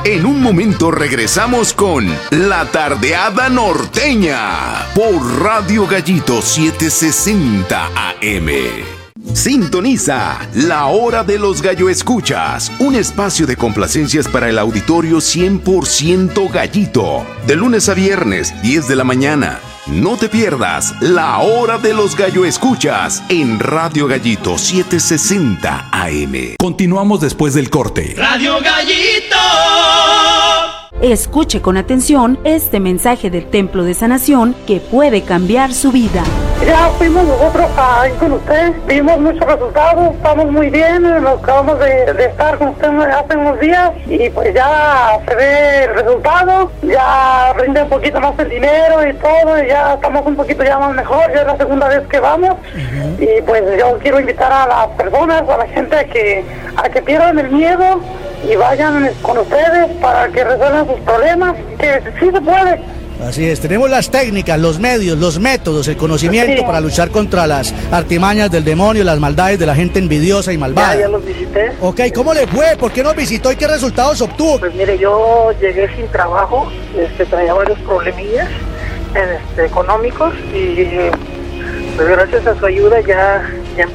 En un momento regresamos con La Tardeada Norteña por Radio Gallito 760 AM. Sintoniza La Hora de los Gallo Escuchas, un espacio de complacencias para el auditorio 100% gallito. De lunes a viernes, 10 de la mañana. No te pierdas La Hora de los Gallo Escuchas en Radio Gallito 760 AM. Continuamos después del corte. Radio Gallito. Escuche con atención este mensaje del Templo de Sanación que puede cambiar su vida. Ya fuimos nosotros ahí con usted, vimos muchos resultados, estamos muy bien, nos acabamos de estar con usted hace unos días y pues ya se ve el resultado, ya rinde un poquito más el dinero y todo, y ya estamos un poquito ya más mejor, ya es la segunda vez que vamos. Y pues yo quiero invitar a las personas, a la gente a que pierdan el miedo y vayan con ustedes para que resuelvan sus problemas, que sí se puede. Así es, tenemos las técnicas, los medios, los métodos, el conocimiento para luchar contra las artimañas del demonio, las maldades de la gente envidiosa y malvada. Ya los visité. Ok, ¿cómo le fue? ¿Por qué nos visitó y qué resultados obtuvo? Pues mire, yo llegué sin trabajo, traía varios problemillas económicos y pues gracias a su ayuda ya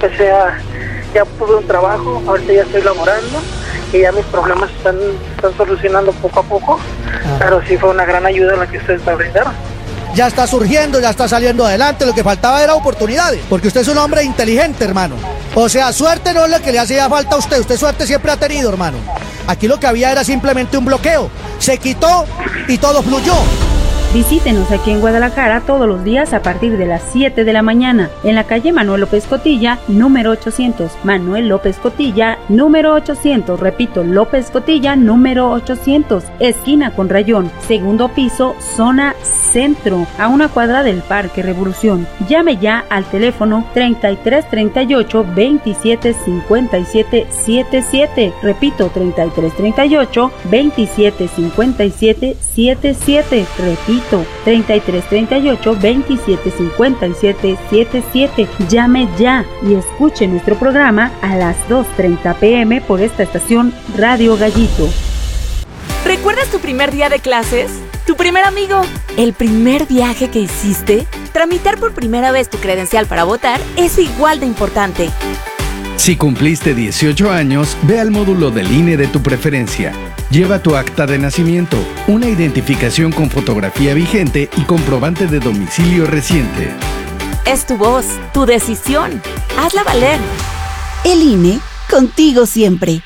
ya pude un trabajo, ahorita ya estoy laborando. Que ya mis problemas están solucionando poco a poco, pero sí fue una gran ayuda la que ustedes me brindaron. Ya está surgiendo, ya está saliendo adelante, lo que faltaba era oportunidades, porque usted es un hombre inteligente, hermano. O sea, suerte no es lo que le hacía falta a usted suerte siempre ha tenido, hermano. Aquí lo que había era simplemente un bloqueo, se quitó y todo fluyó. Visítenos aquí en Guadalajara todos los días a partir de las 7 de la mañana, en la calle Manuel López Cotilla, número 800. Manuel López Cotilla, número 800. Repito, López Cotilla, número 800. Esquina con Rayón, segundo piso, zona centro, a una cuadra del Parque Revolución. Llame ya al teléfono 3338 27 57 77. Repito, 3338 27 57 77. Repito, 3338 27 57 77. Llame ya y escuche nuestro programa a las 2:30 p.m. por esta estación Radio Gallito. ¿Recuerdas tu primer día de clases? ¿Tu primer amigo? ¿El primer viaje que hiciste? Tramitar por primera vez tu credencial para votar es igual de importante. Si cumpliste 18 años, ve al módulo del INE de tu preferencia. Lleva tu acta de nacimiento, una identificación con fotografía vigente y comprobante de domicilio reciente. Es tu voz, tu decisión. Hazla valer. El INE, contigo siempre.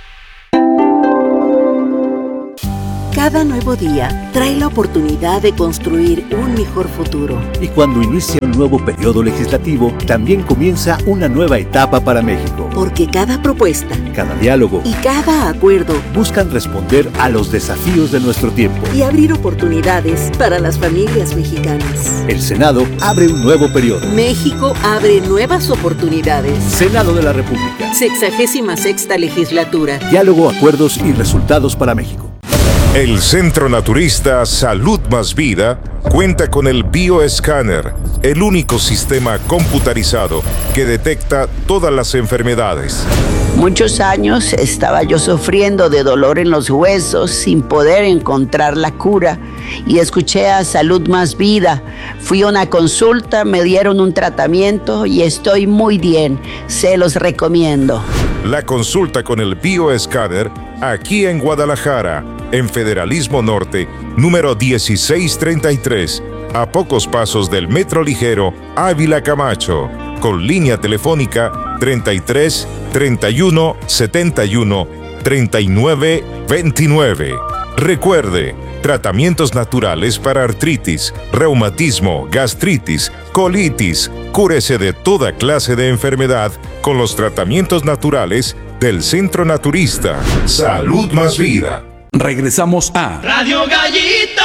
Cada nuevo día trae la oportunidad de construir un mejor futuro. Y cuando inicia un nuevo periodo legislativo, también comienza una nueva etapa para México. Porque cada propuesta, cada diálogo y cada acuerdo buscan responder a los desafíos de nuestro tiempo y abrir oportunidades para las familias mexicanas. El Senado abre un nuevo periodo. México abre nuevas oportunidades. Senado de la República. 66ª legislatura. Diálogo, acuerdos y resultados para México. El Centro Naturista Salud Más Vida cuenta con el Bioescáner, el único sistema computarizado que detecta todas las enfermedades. Muchos años estaba yo sufriendo de dolor en los huesos sin poder encontrar la cura y escuché a Salud Más Vida. Fui a una consulta, me dieron un tratamiento y estoy muy bien. Se los recomiendo. La consulta con el Bioescáner aquí en Guadalajara, en Federalismo Norte, número 1633, a pocos pasos del Metro Ligero Ávila Camacho, con línea telefónica 33 31 71 39 29. Recuerde, tratamientos naturales para artritis, reumatismo, gastritis, colitis. Cúrese de toda clase de enfermedad con los tratamientos naturales del Centro Naturista Salud Más Vida. Regresamos a Radio Gallito.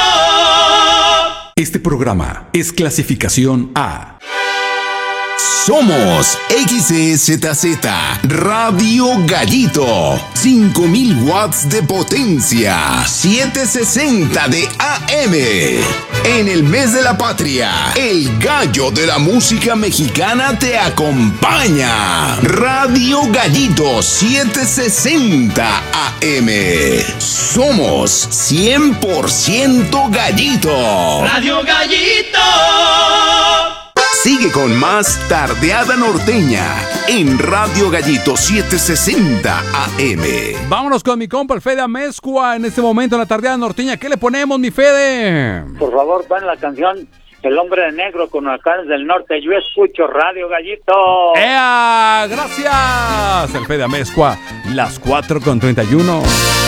Este programa es clasificación A. Somos XZZ Radio Gallito, 5000 watts de potencia, 760 de AM. En el mes de la patria, el gallo de la música mexicana te acompaña. Radio Gallito 760 AM. Somos somos 100% Gallito. Radio Gallito. Sigue con más Tardeada Norteña en Radio Gallito 760 AM. Vámonos con mi compa el Fede Amezcua en este momento en la Tardeada Norteña. ¿Qué le ponemos, mi Fede? Por favor, pon la canción El Hombre de Negro con Huracanes del Norte. Yo escucho Radio Gallito. ¡Ea! ¡Gracias! El Fede Amezcua, las 4:31.